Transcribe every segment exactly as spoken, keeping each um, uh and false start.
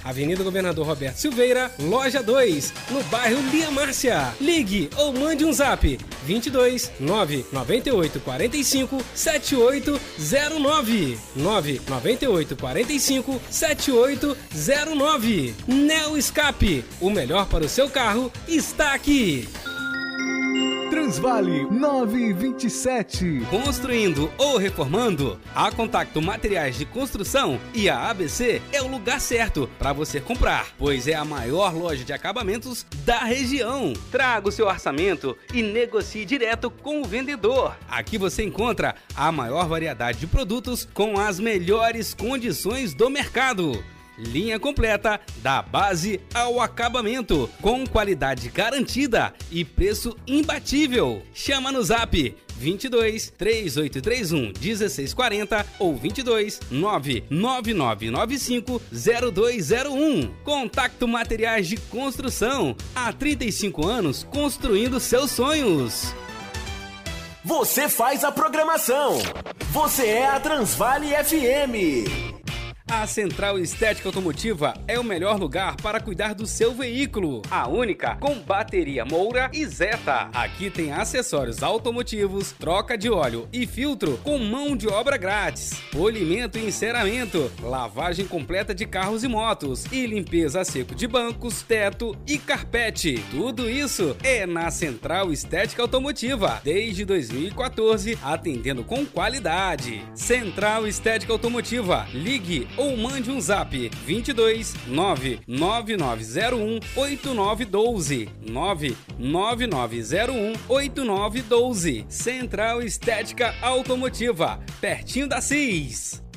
Avenida Governador Roberto Silveira, loja dois, no bairro Lia Márcia. Ligue ou mande um zap vinte e dois, nove nove oito quatro cinco, sete oito zero nove, nove nove oito quatro cinco, sete oito zero nove. Neo Escape, o melhor para o seu carro está aqui. Transvale nove vinte e sete. Construindo ou reformando? A Contacto Materiais de Construção e a A B C é o lugar certo para você comprar, pois é a maior loja de acabamentos da região. Traga o seu orçamento e negocie direto com o vendedor. Aqui você encontra a maior variedade de produtos com as melhores condições do mercado. Linha completa da base ao acabamento, com qualidade garantida e preço imbatível. Chama no zap vinte e dois, três oito três um, um seis quatro zero ou vinte e dois, nove nove nove nove cinco, zero dois zero um. Contacto Materiais de Construção. Há trinta e cinco anos construindo seus sonhos. Você faz a programação. Você é a Transvale F M. A Central Estética Automotiva é o melhor lugar para cuidar do seu veículo. A única com bateria Moura e Zeta. Aqui tem acessórios automotivos, troca de óleo e filtro com mão de obra grátis, polimento e enceramento, lavagem completa de carros e motos e limpeza a seco de bancos, teto e carpete. Tudo isso é na Central Estética Automotiva, desde dois mil e quatorze, atendendo com qualidade. Central Estética Automotiva. Ligue ou mande um zap vinte e dois, nove nove nove zero um, oito nove um dois, nove nove nove zero um, oito nove um dois. Central Estética Automotiva, pertinho da C I S.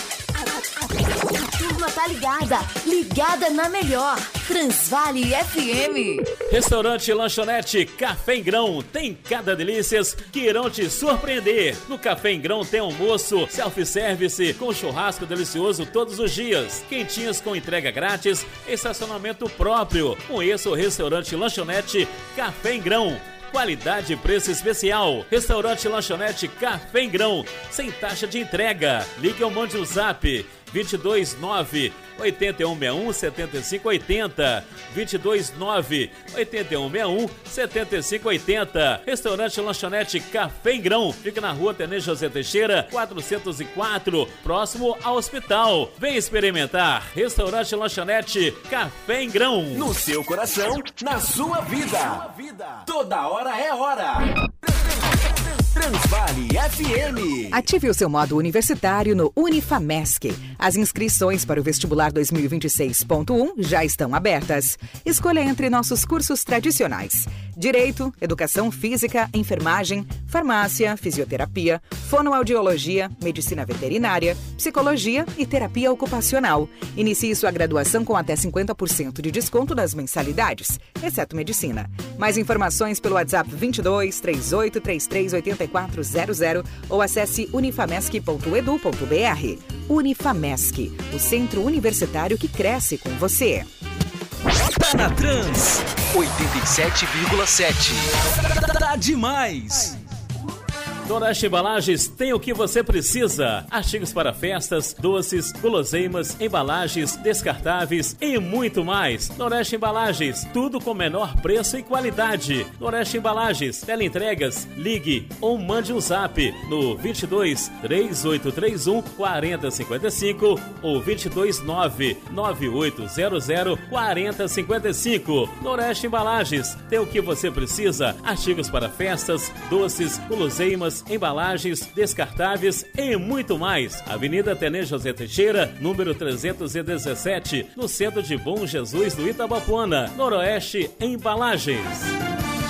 A turma tá ligada, ligada na melhor, Transvale F M. Restaurante e lanchonete Café em Grão, tem cada delícias que irão te surpreender. No Café em Grão tem almoço, self-service, com churrasco delicioso todos os dias, quentinhas com entrega grátis, estacionamento próprio. Conheça o restaurante e lanchonete Café em Grão. Qualidade e preço especial. Restaurante e lanchonete Café em Grão, sem taxa de entrega. Ligue ou mande um zap vinte e dois, nove oito um seis um, sete cinco oito zero, vinte e dois, nove oito um seis um, sete cinco oito zero. Restaurante e lanchonete Café em Grão, fica na rua Tenente José Teixeira, quatrocentos e quatro, próximo ao hospital. Vem experimentar. Restaurante e lanchonete Café em Grão. No seu coração, na sua vida. Toda hora é hora. Transvale F M. Ative o seu modo universitário no Unifamesc. As inscrições para o vestibular dois mil e vinte e seis ponto um já estão abertas. Escolha entre nossos cursos tradicionais: Direito, Educação Física, Enfermagem, Farmácia, Fisioterapia, Fonoaudiologia, Medicina Veterinária, Psicologia e Terapia Ocupacional. Inicie sua graduação com até cinquenta por cento de desconto nas mensalidades, exceto Medicina. Mais informações pelo WhatsApp vinte e dois, trinta e oito, trinta e três, oitenta e quatro zero zero ou acesse unifamesc ponto edu ponto br. Unifamesc, o centro universitário que cresce com você. Tá na Trans oitenta e sete vírgula sete. Tá demais! Noroeste Embalagens tem o que você precisa: artigos para festas, doces, guloseimas, embalagens, descartáveis e muito mais. Noroeste Embalagens, tudo com menor preço e qualidade. Noroeste Embalagens, teleentregas, ligue ou mande um zap no vinte e dois, três oito três um, quatro zero cinco cinco ou vinte e dois, nove nove oito zero zero, quatro zero cinco cinco. Noroeste Embalagens, tem o que você precisa: artigos para festas, doces, guloseimas, embalagens, descartáveis e muito mais. Avenida Tenente José Teixeira, número trezentos e dezessete, no centro de Bom Jesus do Itabapuana. Noroeste Embalagens.